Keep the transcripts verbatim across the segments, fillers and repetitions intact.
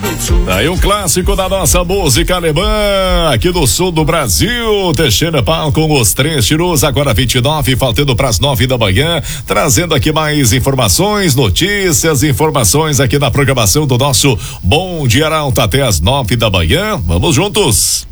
Aí um clássico da nossa música alemã, aqui do sul do Brasil, Teixeira Pau com os três tiros, agora vinte e nove, faltando para as nove da manhã, trazendo aqui mais informações, notícias, informações aqui na programação do nosso Bom Dia Arauto até as nove da manhã. Vamos juntos.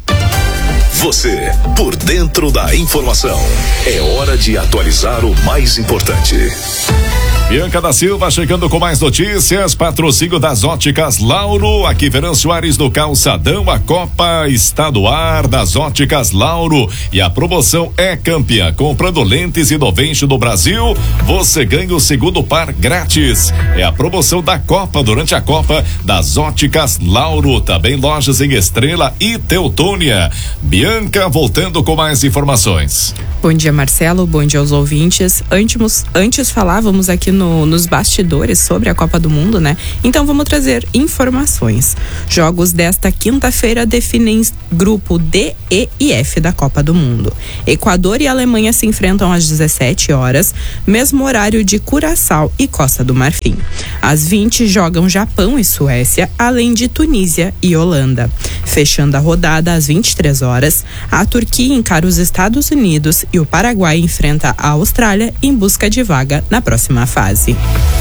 Você, por dentro da informação. É hora de atualizar o mais importante. Bianca da Silva chegando com mais notícias, patrocínio das Óticas Lauro, aqui Verão Soares no Calçadão, a Copa está no ar das Óticas Lauro e a promoção é campeã, comprando lentes e novente do Brasil, você ganha o segundo par grátis, é a promoção da Copa, durante a Copa das Óticas Lauro, também lojas em Estrela e Teutônia. Bianca voltando com mais informações. Bom dia, Marcelo, bom dia aos ouvintes. Antes, antes falávamos aqui no, nos bastidores sobre a Copa do Mundo, né? Então vamos trazer informações. Jogos desta quinta-feira definem grupo D, E e F da Copa do Mundo. Equador e Alemanha se enfrentam às dezessete horas, mesmo horário de Curaçao e Costa do Marfim. Às vinte jogam Japão e Suécia, além de Tunísia e Holanda. Fechando a rodada às vinte e três horas, a Turquia encara os Estados Unidos e o Paraguai enfrenta a Austrália em busca de vaga na próxima fase.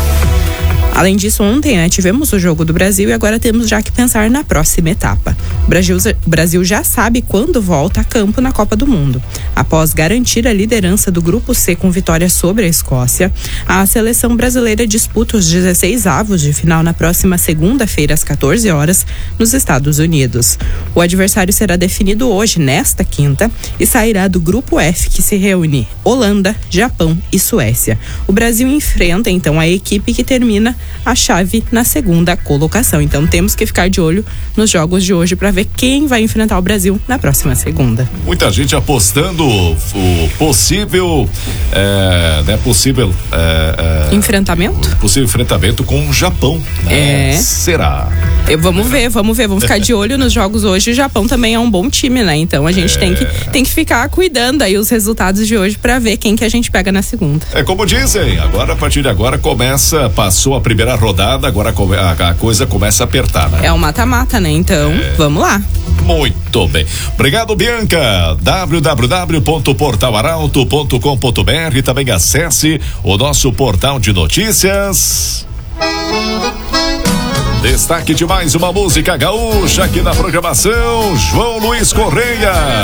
Além disso, ontem, né, tivemos o jogo do Brasil e agora temos já que pensar na próxima etapa. O Brasil, o Brasil já sabe quando volta a campo na Copa do Mundo. Após garantir a liderança do Grupo C com vitória sobre a Escócia, a seleção brasileira disputa os dezesseis avos de final na próxima segunda-feira, às quatorze horas, nos Estados Unidos. O adversário será definido hoje, nesta quinta, e sairá do Grupo F, que se reúne Holanda, Japão e Suécia. O Brasil enfrenta, então, a equipe que termina a chave na segunda colocação. Então temos que ficar de olho nos jogos de hoje para ver quem vai enfrentar o Brasil na próxima segunda. Muita gente apostando o possível é, né, possível é, é, enfrentamento? Possível enfrentamento com o Japão, né? É. Será? Eu, vamos ver, vamos ver, vamos ficar de olho nos jogos hoje. O Japão também é um bom time, né? Então a gente é. tem, que, tem que ficar cuidando aí os resultados de hoje para ver quem que a gente pega na segunda. É como dizem, agora a partir de agora começa, passou a primeira rodada, agora a, a coisa começa a apertar, né? É o mata-mata, né? Então, é. vamos lá. Muito bem. Obrigado, Bianca. w w w ponto portal arauto ponto com ponto b r. Também acesse o nosso portal de notícias. Destaque de mais uma música gaúcha aqui na programação, João Luiz Correia.